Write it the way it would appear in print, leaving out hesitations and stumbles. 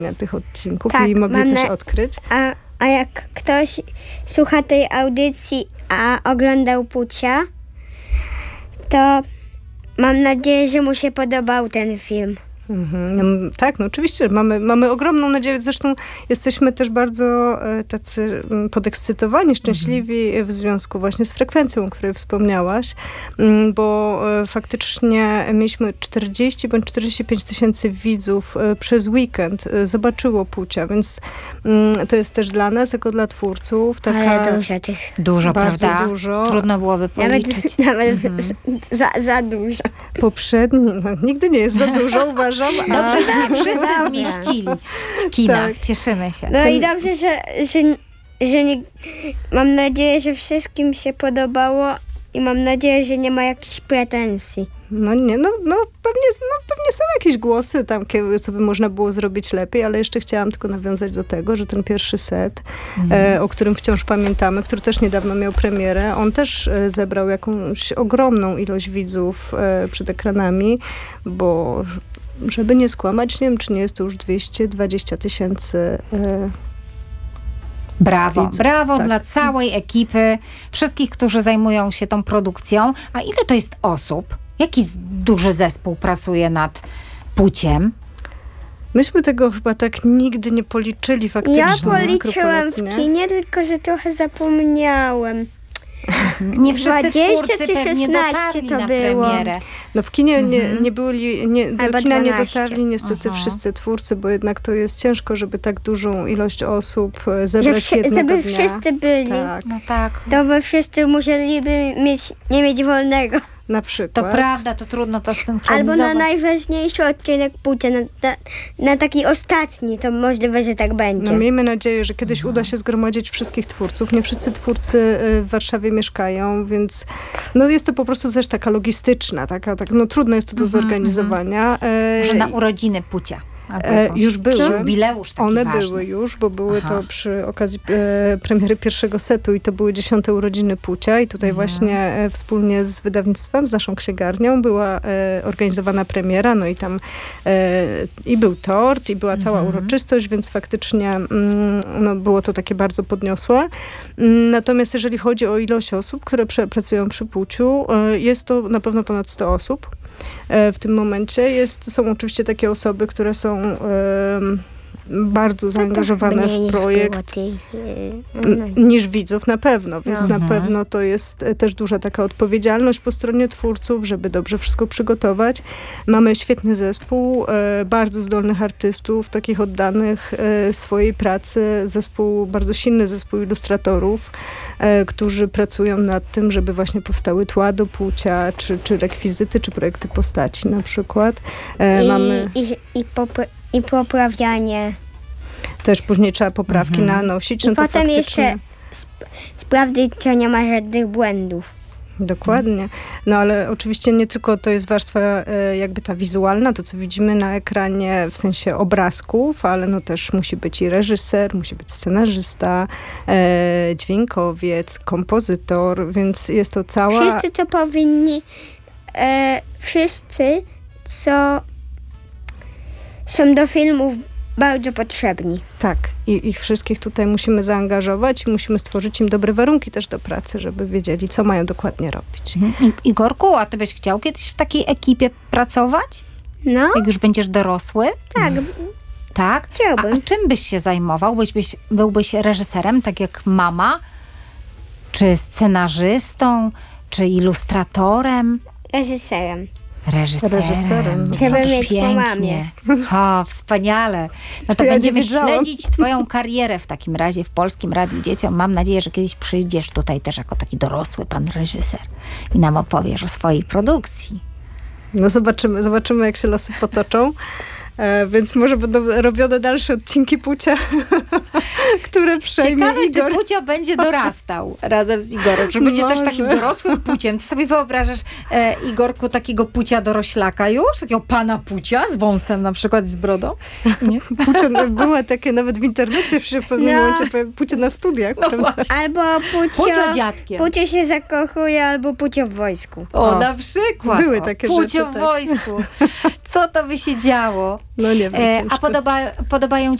tych odcinków Tak, i mogli coś odkryć. A jak ktoś słucha tej audycji, a oglądał Pucia, to mam nadzieję, że mu się podobał ten film. No, tak, no oczywiście, mamy ogromną nadzieję. Zresztą jesteśmy też bardzo tacy podekscytowani, szczęśliwi w związku właśnie z frekwencją, o której wspomniałaś, bo faktycznie mieliśmy 40 bądź 45 tysięcy widzów przez weekend zobaczyło Pucia, więc to jest też dla nas, jako dla twórców. Ale dużo tych. Dużo, bardzo prawda? dużo. Trudno byłoby policzyć. Nawet za dużo. Poprzedni, nigdy nie jest za dużo, uważam. Dobrze, że się wszyscy zmieścili w kinach. Tak. Cieszymy się. No i dobrze, że nie, mam nadzieję, że wszystkim się podobało i mam nadzieję, że nie ma jakichś pretensji. No nie, pewnie są jakieś głosy tam, co by można było zrobić lepiej, ale jeszcze chciałam tylko nawiązać do tego, że ten pierwszy set, o którym wciąż pamiętamy, który też niedawno miał premierę, on też zebrał jakąś ogromną ilość widzów przed ekranami, bo żeby nie skłamać, nie wiem, czy nie jest to już 220 tysięcy Brawo, widzów. brawo Tak. dla całej ekipy, wszystkich, którzy zajmują się tą produkcją. A ile to jest osób? Jaki duży zespół pracuje nad Puciem? Myśmy tego chyba tak nigdy nie policzyli faktycznie. Ja policzyłam w skrupulatnie. kinie, tylko że trochę zapomniałem. Nie wszyscy 20 twórcy czy pewnie 16 dotarli to na było. premierę. No w kinie nie byli, do Albo kina nie 12. dotarli niestety wszyscy twórcy, bo jednak to jest ciężko, żeby tak dużą ilość osób zebrać jednego Żeby dnia. wszyscy byli, Tak, No tak. to by wszyscy musieliby nie mieć wolnego. na To przykład. prawda, to trudno to Albo synchronizować. na najważniejszy odcinek Pucia, na taki ostatni, to możliwe, że tak będzie. No miejmy nadzieję, że kiedyś uda się zgromadzić wszystkich twórców. Nie wszyscy twórcy w Warszawie mieszkają, więc no jest to po prostu też taka logistyczna, no trudno jest to do zorganizowania. Może na urodziny Pucia. Albo już były. Jubileusz taki One ważny. były już, bo były to przy okazji premiery pierwszego setu i to były 10. urodziny Pucia i tutaj właśnie wspólnie z wydawnictwem, z naszą księgarnią była organizowana premiera, no i tam i był tort, i była cała uroczystość, więc faktycznie no, było to takie bardzo podniosłe. Natomiast jeżeli chodzi o ilość osób, które pracują przy Puciu, jest to na pewno ponad 100 osób. W tym momencie są oczywiście takie osoby, które są bardzo zaangażowane w projekt niż widzów na pewno, więc na pewno to jest też duża taka odpowiedzialność po stronie twórców, żeby dobrze wszystko przygotować. Mamy świetny zespół, bardzo zdolnych artystów, takich oddanych swojej pracy, bardzo silny zespół ilustratorów, którzy pracują nad tym, żeby właśnie powstały tła do Pucia, czy rekwizyty, czy projekty postaci na przykład. I poprawianie. Też później trzeba poprawki nanosić. I no to potem faktycznie jeszcze sprawdzić, czy nie ma żadnych błędów. Dokładnie. No ale oczywiście nie tylko to jest warstwa jakby ta wizualna, to co widzimy na ekranie w sensie obrazków, ale no też musi być i reżyser, musi być scenarzysta, dźwiękowiec, kompozytor, więc jest to cała... Wszyscy, co są do filmów bardzo potrzebni. Tak. I ich wszystkich tutaj musimy zaangażować i musimy stworzyć im dobre warunki też do pracy, żeby wiedzieli, co mają dokładnie robić. Igorku, a ty byś chciał kiedyś w takiej ekipie pracować? No, Jak już będziesz dorosły? tak. Tak? Chciałbym. A czym byś się zajmował? Byłbyś reżyserem, tak jak mama? Czy scenarzystą? Czy ilustratorem? Reżyserem. Reżyserem. Żeby No, mieć po pięknie. O, wspaniale. No to Ja nie będziemy wiedziałam. śledzić twoją karierę w takim razie w Polskim Radiu Dzieciom. Mam nadzieję, że kiedyś przyjdziesz tutaj też jako taki dorosły pan reżyser i nam opowiesz o swojej produkcji. No zobaczymy jak się losy potoczą. Więc może będą robione dalsze odcinki Pucia, które przejmie Ciekawe, Igor. czy Pucio będzie dorastał razem z Igorem, czy będzie też Może. takim dorosłym Puciem. Ty sobie wyobrażasz, Igorku, takiego Pucia doroślaka już? Takiego pana Pucia z wąsem na przykład, z brodą? Nie? Pucie, były takie nawet w internecie w pewnym momencie Pucie na studiach. No prawda? właśnie. Albo Pucio dziadkiem. Pucio się zakochuje, albo Pucio w wojsku. O, na przykład. Były takie Pucio rzeczy, w tak. wojsku. Co to by się działo? No nie wiem, A podobają